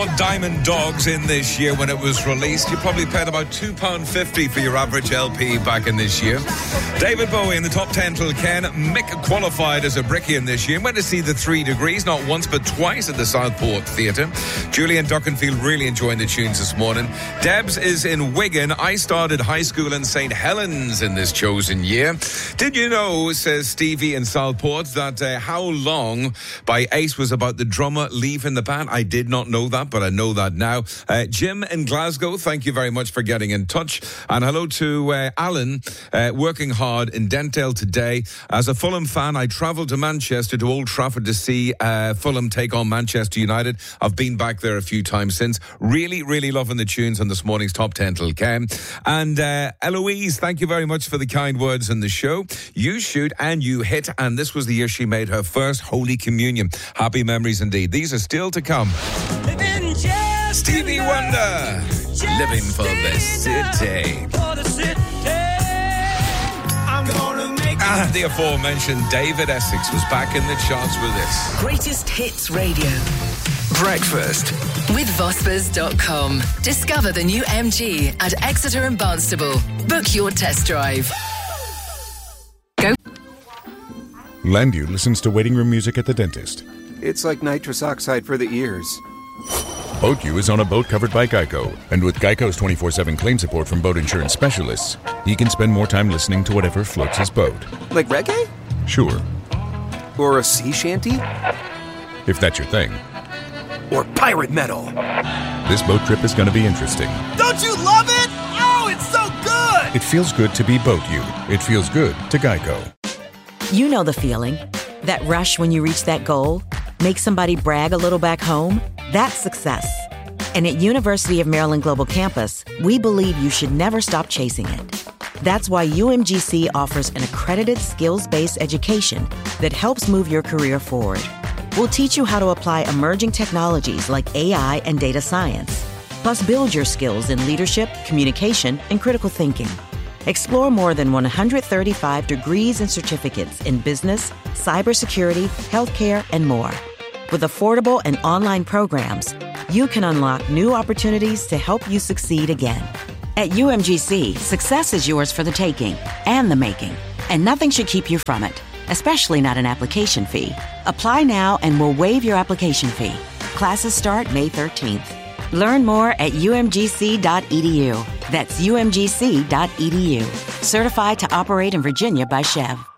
Diamond Dogs in this year when it was released. You probably paid about £2.50 for your average LP back in this year. David Bowie in the top 10 till Ken. Mick qualified as a brickie in this year. Went to see the 3 Degrees, not once but twice at the Southport Theatre. Julian Duckenfield really enjoying the tunes this morning. Debs is in Wigan. I started high school in St. Helens in this chosen year. Did you know, says Stevie in Southport, that How Long by Ace was about the drummer leaving the band? I did not know that, but I know that now. Jim in Glasgow, thank you very much for getting in touch. And hello to Alan, working hard in Dentale today. As a Fulham fan, I travelled to Manchester, to Old Trafford, to see Fulham take on Manchester United. I've been back there a few times since. Really, really loving the tunes on this morning's Top 10 till Ken. And Eloise, thank you very much for the kind words in the show. You shoot and you hit, and this was the year she made her first Holy Communion. Happy memories indeed. These are still to come. Stevie Wonder, living for the city. And the aforementioned David Essex was back in the charts with this. Greatest Hits Radio. Breakfast With Vospers.com. Discover the new MG at Exeter and Barnstable. Book your test drive. Go. Landu listens to waiting room music at the dentist. It's like nitrous oxide for the ears. BoatU is on a boat covered by Geico. And with Geico's 24/7 claim support from boat insurance specialists, he can spend more time listening to whatever floats his boat. Like reggae? Sure. Or a sea shanty? If that's your thing. Or pirate metal? This boat trip is going to be interesting. Don't you love it? Oh, it's so good! It feels good to be BoatU. It feels good to Geico. You know the feeling. That rush when you reach that goal? Make somebody brag a little back home? That's success. And at University of Maryland Global Campus, we believe you should never stop chasing it. That's why UMGC offers an accredited skills-based education that helps move your career forward. We'll teach you how to apply emerging technologies like AI and data science, plus build your skills in leadership, communication, and critical thinking. Explore more than 135 degrees and certificates in business, cybersecurity, healthcare, and more. With affordable and online programs, you can unlock new opportunities to help you succeed again. At UMGC, success is yours for the taking and the making, and nothing should keep you from it, especially not an application fee. Apply now and we'll waive your application fee. Classes start May 13th. Learn more at umgc.edu. That's umgc.edu. Certified to operate in Virginia by Chev.